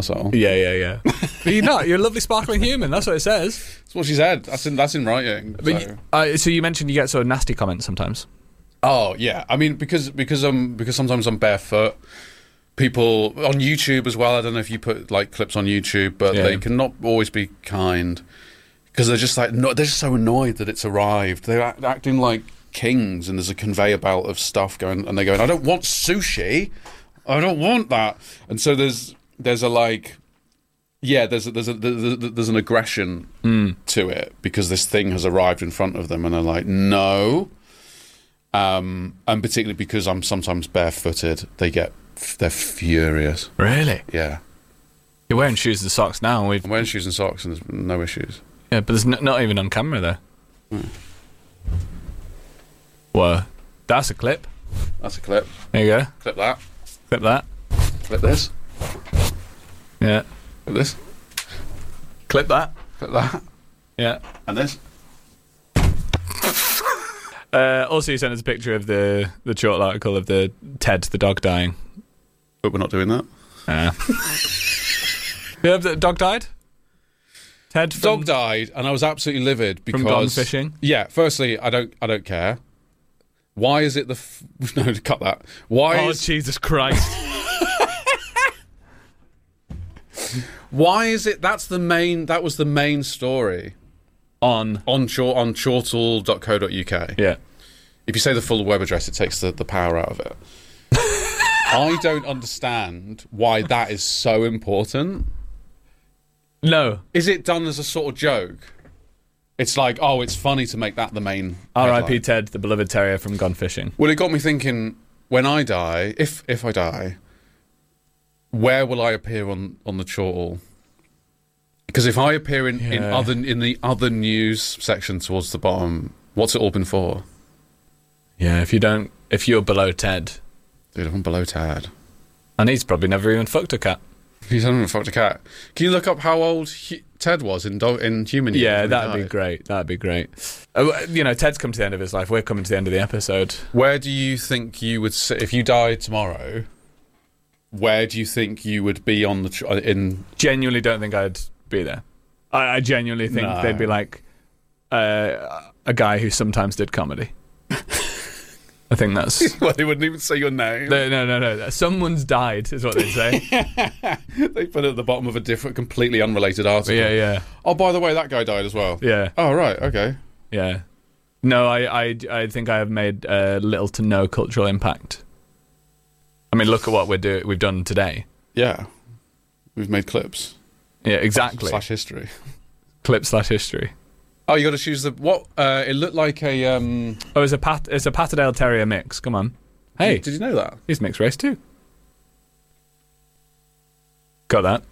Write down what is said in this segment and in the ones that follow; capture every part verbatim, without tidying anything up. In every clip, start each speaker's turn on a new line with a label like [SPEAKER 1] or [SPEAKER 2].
[SPEAKER 1] arsehole.
[SPEAKER 2] Yeah, yeah, yeah. But you're not. You're a lovely, sparkling human. That's what it says.
[SPEAKER 1] That's what she said. That's in, that's in writing.
[SPEAKER 2] But
[SPEAKER 1] So.
[SPEAKER 2] you, uh, so you mentioned you get sort of nasty comments sometimes.
[SPEAKER 1] Oh, yeah. I mean, because because um because sometimes I'm barefoot. People on YouTube as well. I don't know if you put like clips on YouTube, but
[SPEAKER 2] Yeah.
[SPEAKER 1] they cannot always be kind because they're just like no, they're just so annoyed that it's arrived. They're act- acting like kings, and there's a conveyor belt of stuff going, and they're going, "I don't want sushi. I don't want that." And so there's there's a like, yeah, there's a, there's a, there's, a, there's an aggression
[SPEAKER 2] Mm.
[SPEAKER 1] to it because this thing has arrived in front of them, and they're like, "No." Um, and particularly because I'm sometimes barefooted, they get they're furious.
[SPEAKER 2] Really?
[SPEAKER 1] Yeah,
[SPEAKER 2] You're wearing shoes and socks now. And we've
[SPEAKER 1] I'm wearing shoes and socks, and there's no issues.
[SPEAKER 2] yeah, but there's n- not even on camera there.
[SPEAKER 1] Mm.
[SPEAKER 2] Whoa, that's a clip.
[SPEAKER 1] That's a clip.
[SPEAKER 2] There you go.
[SPEAKER 1] Clip that.
[SPEAKER 2] Clip that.
[SPEAKER 1] Clip this.
[SPEAKER 2] Yeah.
[SPEAKER 1] Clip this.
[SPEAKER 2] Clip that.
[SPEAKER 1] Clip that.
[SPEAKER 2] Yeah.
[SPEAKER 1] And this.
[SPEAKER 2] Uh, also, you sent us a picture of the the chortle article of the Ted the dog dying.
[SPEAKER 1] But we're not doing that.
[SPEAKER 2] Uh. Yeah, the dog died. Ted. From,
[SPEAKER 1] Dog died, and I was absolutely livid because
[SPEAKER 2] from Gone Fishing.
[SPEAKER 1] Yeah. Firstly, I don't. I don't care. Why is it the? F- no, cut that. Why
[SPEAKER 2] Oh
[SPEAKER 1] is?
[SPEAKER 2] Jesus Christ!
[SPEAKER 1] Why is it? That's the main. That was the main story
[SPEAKER 2] On.
[SPEAKER 1] on chor- on chortle dot co dot uk.
[SPEAKER 2] Yeah.
[SPEAKER 1] If you say the full web address, it takes the, the power out of it. I don't understand why that is so important.
[SPEAKER 2] No.
[SPEAKER 1] Is it done as a sort of joke? It's like, oh, it's funny to make that the main
[SPEAKER 2] R I P
[SPEAKER 1] headline.
[SPEAKER 2] Ted, the beloved terrier from Gone Fishing.
[SPEAKER 1] Well, it got me thinking, when I die, if if I die, where will I appear on, on the chortle? Because if I appear in, in
[SPEAKER 2] Yeah.
[SPEAKER 1] other in the other news section towards the bottom, what's it all been for?
[SPEAKER 2] Yeah, if you don't, if you're below Ted,
[SPEAKER 1] Dude, I'm below Tad.
[SPEAKER 2] and he's probably never even fucked a cat.
[SPEAKER 1] He's not even fucked a cat. Can you look up how old he, Ted was in dog, in human years?
[SPEAKER 2] Yeah,
[SPEAKER 1] when he
[SPEAKER 2] that'd be
[SPEAKER 1] died?
[SPEAKER 2] great. That'd be great. Uh, you know, Ted's come to the end of his life. We're coming to the end of the episode.
[SPEAKER 1] Where do you think you would sit if you died tomorrow? Where do you think you would be on the tr- in?
[SPEAKER 2] Genuinely don't think I'd be there. I, I genuinely think
[SPEAKER 1] No.
[SPEAKER 2] they'd be like uh, a guy who sometimes did comedy. I think that's...
[SPEAKER 1] Well, they wouldn't even say your name.
[SPEAKER 2] No, no, no, no. Someone's died, is what they'd say.
[SPEAKER 1] They put it at the bottom of a different, completely unrelated article.
[SPEAKER 2] Yeah, yeah,
[SPEAKER 1] Oh, by the way, that guy died as well.
[SPEAKER 2] yeah,
[SPEAKER 1] Oh, right, okay.
[SPEAKER 2] yeah. No, I, I, I think I have made uh, little to no cultural impact. I mean, look at what we're do- we've done today.
[SPEAKER 1] Yeah, we've made clips.
[SPEAKER 2] Yeah, exactly.
[SPEAKER 1] Slash history.
[SPEAKER 2] Clip slash history.
[SPEAKER 1] Oh, you got to choose the what? Uh, it looked like a. Um,
[SPEAKER 2] Oh, it's a Pat. It's a Patterdale Terrier mix. Come on. Hey,
[SPEAKER 1] did you know that?
[SPEAKER 2] he's mixed race too. Got that.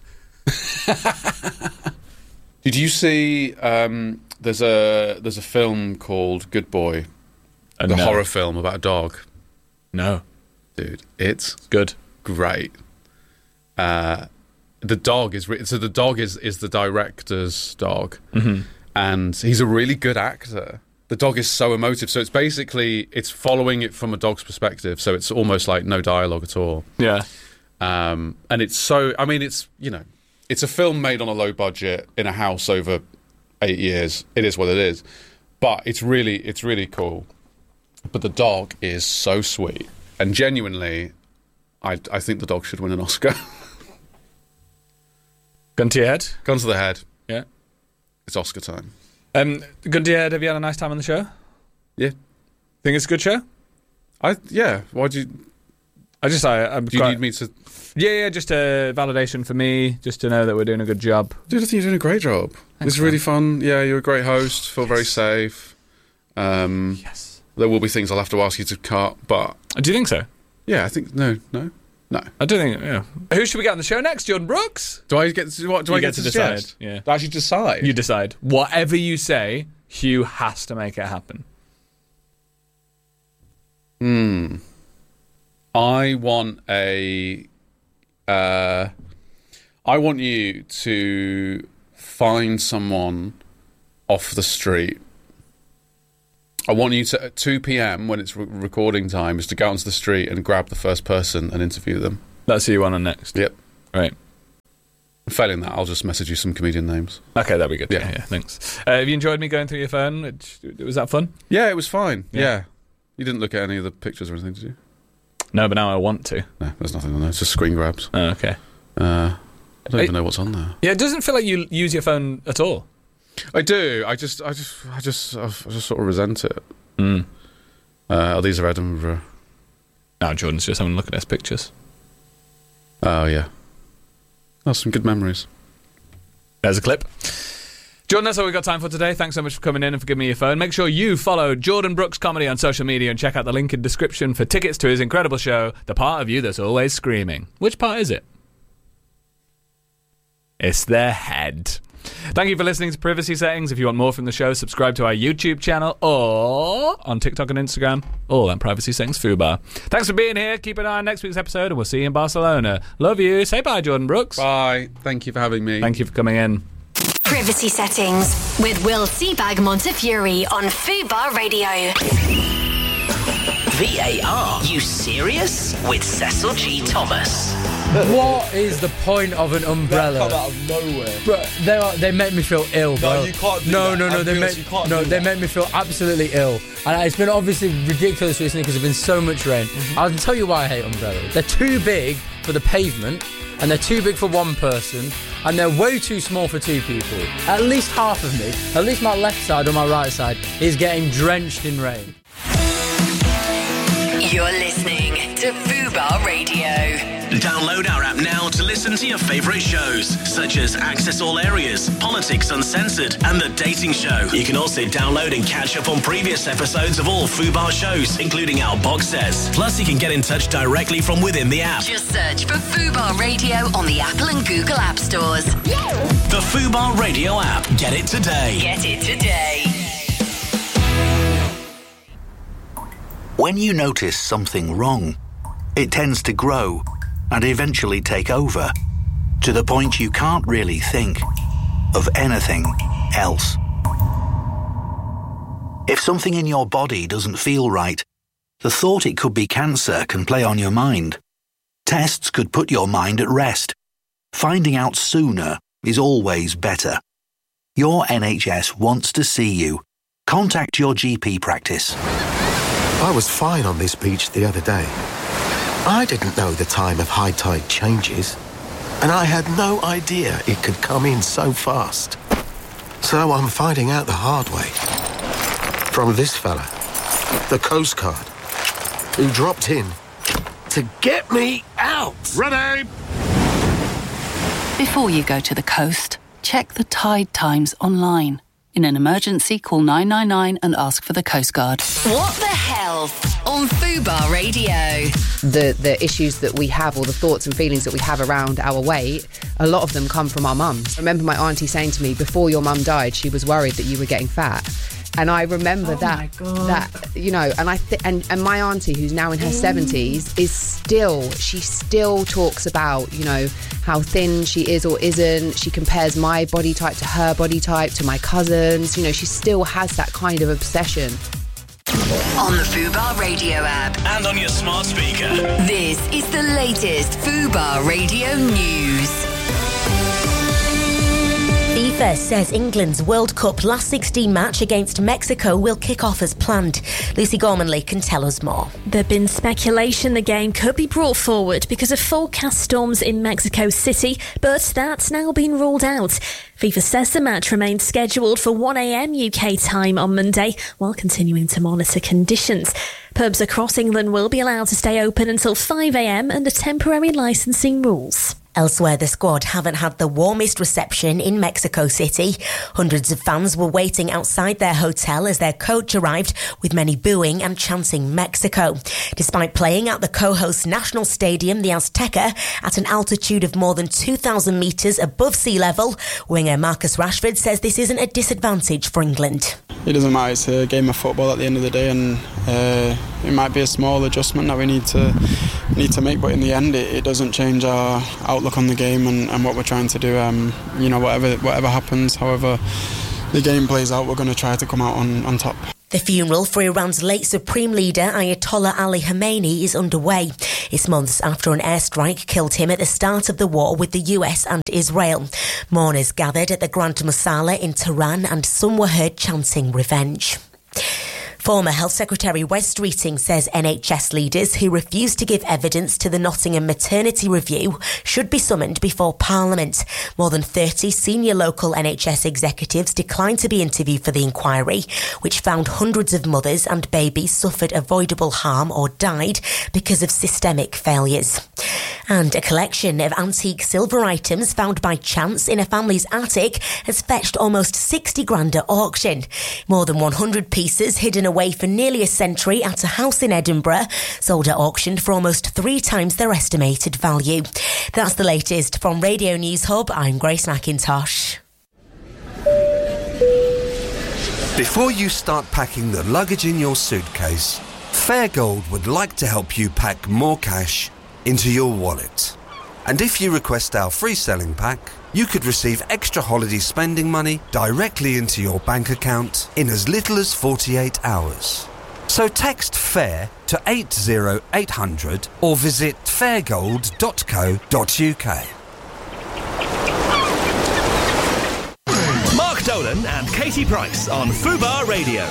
[SPEAKER 1] Did you see? Um, there's a there's a film called Good Boy,
[SPEAKER 2] Uh,
[SPEAKER 1] the
[SPEAKER 2] no.
[SPEAKER 1] horror film about a dog.
[SPEAKER 2] No,
[SPEAKER 1] Dude, it's
[SPEAKER 2] good.
[SPEAKER 1] great. Uh, the dog is re- so the dog is is the director's dog,
[SPEAKER 2] Mm-hmm.
[SPEAKER 1] and he's a really good actor. The dog is so emotive. So it's basically it's following it from a dog's perspective. So it's almost like no dialogue at all.
[SPEAKER 2] Yeah.
[SPEAKER 1] Um, and it's so, I mean, it's, you know, it's a film made on a low budget in a house over eight years. It is what it is. But it's really, it's really cool. But the dog is so sweet. And genuinely, I, I think the dog should win an Oscar.
[SPEAKER 2] Gun to your head.
[SPEAKER 1] Gun to the head.
[SPEAKER 2] Yeah.
[SPEAKER 1] It's Oscar time.
[SPEAKER 2] Um, gun to your head. Have you had a nice time on the show?
[SPEAKER 1] Yeah.
[SPEAKER 2] Think it's a good show?
[SPEAKER 1] I, yeah. Why do you,
[SPEAKER 2] I just, I, I'm
[SPEAKER 1] do you
[SPEAKER 2] quite,
[SPEAKER 1] need me to,
[SPEAKER 2] yeah, yeah, just a validation for me, just to know that we're doing a good job.
[SPEAKER 1] dude, I think you're doing a great job. It's really fun. Yeah, you're a great host. Feel very safe. Um,
[SPEAKER 2] Yes.
[SPEAKER 1] there will be things I'll have to ask you to cut, but
[SPEAKER 2] Do you think so?
[SPEAKER 1] yeah, I think no, no, no.
[SPEAKER 2] I do think. Yeah. Who should we get on the show next? Jordan Brooks.
[SPEAKER 1] Do I get to, what? Do
[SPEAKER 2] You
[SPEAKER 1] I
[SPEAKER 2] get
[SPEAKER 1] get,
[SPEAKER 2] to
[SPEAKER 1] to,
[SPEAKER 2] decide,
[SPEAKER 1] suggest?
[SPEAKER 2] yeah.
[SPEAKER 1] Do I actually decide.
[SPEAKER 2] You decide. Whatever you say, Hugh has to make it happen.
[SPEAKER 1] Hmm. I want a. Uh, I want you to find someone off the street. I want you to at two p.m. when it's re- recording time is to go onto the street and grab the first person and interview them.
[SPEAKER 2] That's who you want on next.
[SPEAKER 1] Yep.
[SPEAKER 2] Right.
[SPEAKER 1] Failing that, I'll just message you some comedian names.
[SPEAKER 2] Okay, that'd be good.
[SPEAKER 1] Yeah,
[SPEAKER 2] yeah, yeah thanks. Uh, have you enjoyed me going through your phone? Was that fun?
[SPEAKER 1] Yeah, it was fine. Yeah.
[SPEAKER 2] Yeah.
[SPEAKER 1] You didn't look at any of the pictures or anything, did you?
[SPEAKER 2] No, but now I want to.
[SPEAKER 1] No, there's nothing on there. It's just screen grabs.
[SPEAKER 2] Oh, okay.
[SPEAKER 1] Uh, I don't
[SPEAKER 2] I,
[SPEAKER 1] even know what's on there.
[SPEAKER 2] Yeah, it doesn't feel like you use your phone at all.
[SPEAKER 1] I do. I just, I just, I just, I just sort of resent it.
[SPEAKER 2] Mm.
[SPEAKER 1] Uh, oh, these are Edinburgh.
[SPEAKER 2] No, Jordan's just having a look at his pictures.
[SPEAKER 1] Oh, yeah. Oh, some good memories.
[SPEAKER 2] There's a clip. Jordan, that's all we've got time for today. Thanks so much for coming in and for giving me your phone. Make sure you follow Jordan Brooks Comedy on social media and check out the link in the description for tickets to his incredible show, The Part of You That's Always Screaming. Which part is it? It's their head. Thank you for listening to Privacy Settings. If you want more from the show, subscribe to our YouTube channel or on TikTok and Instagram, all at Privacy Settings Fubar. Thanks for being here. Keep an eye on next week's episode and we'll see you in Barcelona. Love you. Say bye, Jordan Brooks.
[SPEAKER 1] Bye. Thank you for having me.
[SPEAKER 2] Thank you for coming in.
[SPEAKER 3] Privacy Settings with Will Seabag Montefiore on Fubar Radio.
[SPEAKER 4] V A R, you serious? With Cecil G. Thomas.
[SPEAKER 5] What is the point of an umbrella?
[SPEAKER 6] They come out of nowhere.
[SPEAKER 5] Bro, they are, they make me feel ill, bro.
[SPEAKER 6] No, you can't do
[SPEAKER 5] no,
[SPEAKER 6] that.
[SPEAKER 5] No, no,
[SPEAKER 6] I'm
[SPEAKER 5] they
[SPEAKER 6] guilty,
[SPEAKER 5] make
[SPEAKER 6] you can't
[SPEAKER 5] no,
[SPEAKER 6] do
[SPEAKER 5] they
[SPEAKER 6] that.
[SPEAKER 5] make me feel absolutely ill. And it's been obviously ridiculous recently because there's been so much rain. Mm-hmm. I'll tell you why I hate umbrellas. They're too big for the pavement, and they're too big for one person, and they're way too small for two people. At least half of me, at least my left side or my right side, is getting drenched in rain.
[SPEAKER 3] You're listening to Fubar Radio.
[SPEAKER 4] Download our app now to listen to your favourite shows, such as Access All Areas, Politics Uncensored, and The Dating Show. You can also download and catch up on previous episodes of all Fubar shows, including our box sets. Plus, you can get in touch directly from within the app.
[SPEAKER 3] Just search for Fubar Radio on the Apple and Google App Stores.
[SPEAKER 4] The Fubar Radio app. Get it today.
[SPEAKER 3] Get it today.
[SPEAKER 7] When you notice something wrong, it tends to grow and eventually take over, to the point you can't really think of anything else. If something in your body doesn't feel right, the thought it could be cancer can play on your mind. Tests could put your mind at rest. Finding out sooner is always better. Your N H S wants to see you. Contact your G P practice.
[SPEAKER 8] I was fine on this beach the other day. I didn't know the time of high tide changes, and I had no idea it could come in so fast. So I'm finding out the hard way. From this fella, the Coast Guard, who dropped in to get me out.
[SPEAKER 9] Ready!
[SPEAKER 10] Before you go to the coast, check the tide times online. In an emergency, call nine nine nine and ask for the Coast Guard.
[SPEAKER 3] What the hell on Fubar Radio?
[SPEAKER 11] The the issues that we have, or the thoughts and feelings that we have around our weight, a lot of them come from our mums. I remember my auntie saying to me, before your mum died, she was worried that you were getting fat. And I remember
[SPEAKER 12] oh
[SPEAKER 11] that, that you know, and I th- and and my auntie, who's now in her seventies, is still she still talks about, you know, how thin she is or isn't. She compares my body type to her body type, to my cousins. You know, she still has that kind of obsession.
[SPEAKER 3] On the Fubar Radio app
[SPEAKER 4] and on your smart speaker.
[SPEAKER 3] This is the latest Fubar Radio news.
[SPEAKER 13] FIFA says England's World Cup last sixteen match against Mexico will kick off as planned. Lucy Gormanley can tell us more.
[SPEAKER 14] There's been speculation the game could be brought forward because of forecast storms in Mexico City, but that's now been ruled out. FIFA says the match remains scheduled for one a.m. U K time on Monday, while continuing to monitor conditions. Pubs across England will be allowed to stay open until five a.m. under temporary licensing rules.
[SPEAKER 13] Elsewhere, the squad haven't had the warmest reception in Mexico City. Hundreds of fans were waiting outside their hotel as their coach arrived, with many booing and chanting Mexico. Despite playing at the co-host national stadium, the Azteca, at an altitude of more than two thousand metres above sea level, winger Marcus Rashford says this isn't a disadvantage for England.
[SPEAKER 15] It doesn't matter, it's a game of football at the end of the day, and uh, it might be a small adjustment that we need to need to make, but in the end it, it doesn't change our outlook on the game and, and what we're trying to do. Um, you know, whatever whatever happens, however the game plays out, we're going to try to come out on, on top.
[SPEAKER 13] The funeral for Iran's late supreme leader Ayatollah Ali Khamenei is underway. It's months after an airstrike killed him at the start of the war with the U S and Israel. Mourners gathered at the Grand Masala in Tehran and some were heard chanting revenge. Former Health Secretary Wes Streeting says N H S leaders who refuse to give evidence to the Nottingham maternity review should be summoned before Parliament. More than thirty senior local N H S executives declined to be interviewed for the inquiry, which found hundreds of mothers and babies suffered avoidable harm or died because of systemic failures. And a collection of antique silver items found by chance in a family's attic has fetched almost sixty grand at auction. More than one hundred pieces hidden away for nearly a century at a house in Edinburgh sold at auction for almost three times their estimated value. That's the latest from Radio News Hub. I'm Grace McIntosh.
[SPEAKER 6] Before you start packing the luggage in your suitcase, Fairgold would like to help you pack more cash into your wallet. And if you request our free selling pack, you could receive extra holiday spending money directly into your bank account in as little as forty-eight hours. So text FAIR to eight zero eight hundred or visit fairgold dot co dot uk.
[SPEAKER 4] Mark Dolan and Katie Price on Fubar Radio.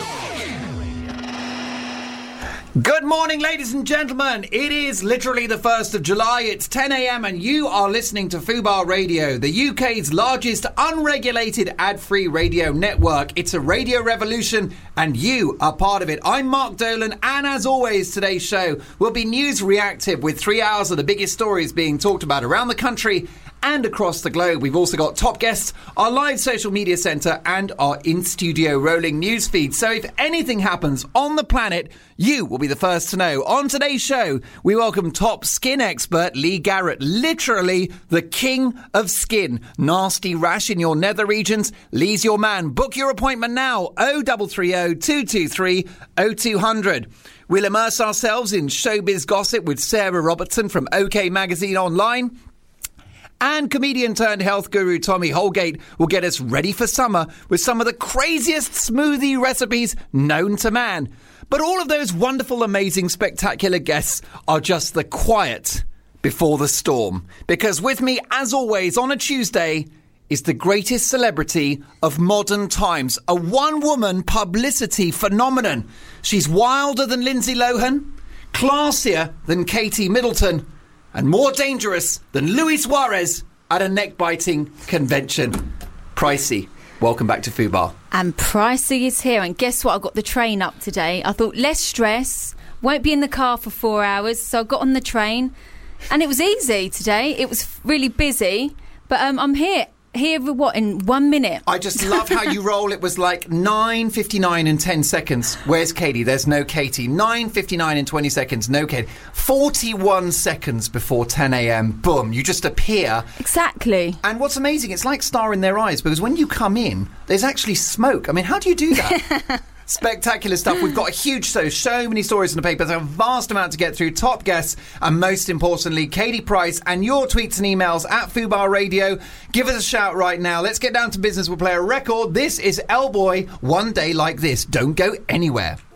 [SPEAKER 9] Good morning, ladies and gentlemen. It is literally the first of July. It's ten a.m. and you are listening to Fubar Radio, the U K's largest unregulated ad-free radio network. It's a radio revolution and you are part of it. I'm Mark Dolan and as always, today's show will be news reactive with three hours of the biggest stories being talked about around the country and across the globe. We've also got top guests, our live social media centre and our in-studio rolling news feed. So if anything happens on the planet, you will be the first to know. On today's show, we welcome top skin expert Lee Garrett, literally the king of skin. Nasty rash in your nether regions? Lee's your man. Book your appointment now. oh three three oh, two two three, oh two hundred. We'll immerse ourselves in showbiz gossip with Sarah Robertson from OK Magazine Online. And comedian turned health guru Tommy Holgate will get us ready for summer with some of the craziest smoothie recipes known to man. But all of those wonderful, amazing, spectacular guests are just the quiet before the storm. Because with me, as always, on a Tuesday, is the greatest celebrity of modern times. A one-woman publicity phenomenon. She's wilder than Lindsay Lohan, classier than Katie Middleton, and more dangerous than Luis Suarez at a neck-biting convention. Pricey, welcome back to Fubar.
[SPEAKER 12] And Pricey is here, and guess what? I got the train up today. I thought, less stress, won't be in the car for four hours, so I got on the train, and it was easy today. It was really busy, but um, I'm here. Here, what, in one minute?
[SPEAKER 9] I just love how you roll. It was like nine fifty-nine and ten seconds. Where's Katie? There's no Katie. nine fifty-nine and twenty seconds, no Katie. forty-one seconds before ten a.m, boom, you just appear.
[SPEAKER 12] Exactly.
[SPEAKER 9] And what's amazing, it's like star in their eyes, because when you come in, there's actually smoke. I mean, how do you do that? Spectacular stuff. We've got a huge show, so many stories in the paper. There's a vast amount to get through. Top guests, and most importantly, Katie Price, and your tweets and emails at Fubar Radio. Give us a shout right now. Let's get down to business. We'll play a record. This is L-Boy, One Day Like This. Don't go anywhere.